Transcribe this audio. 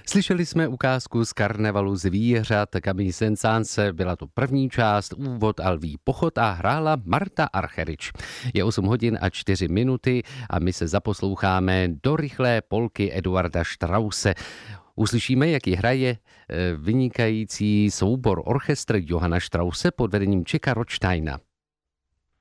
Slyšeli jsme ukázku z karnevalu zvířat Camille Saint-Saëns, byla to první část, úvod a lví pochod a hrála Marta Archerič. Je 8 hodin a 4 minuty a my se zaposloucháme do rychlé polky Eduarda Strause. Uslyšíme, jak ji hraje vynikající soubor orchestr Johanna Strause pod vedením Čeka Rothsteina.